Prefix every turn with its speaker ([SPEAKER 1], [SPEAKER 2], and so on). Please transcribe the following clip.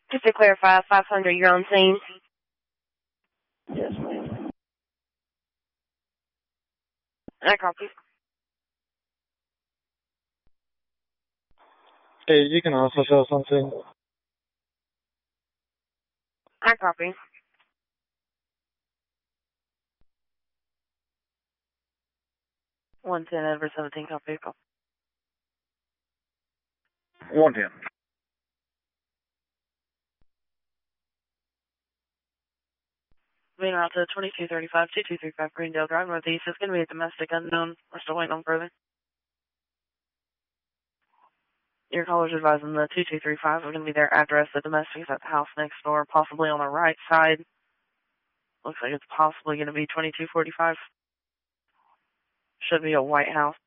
[SPEAKER 1] Just to clarify, 500, you're on scene?
[SPEAKER 2] Yes, ma'am.
[SPEAKER 1] I copy.
[SPEAKER 3] Hey, you can also show something.
[SPEAKER 1] I copy. $110/17, copy.
[SPEAKER 4] 110.
[SPEAKER 1] Main route to 2235, 2235 Greendale Drive, Northeast. It's going to be a domestic unknown. We're still waiting on further. Your caller's advising the 2235 are going to be their address. The domestic is at the house next door, possibly on the right side. Looks like it's possibly going to be 2245. Should be a white house.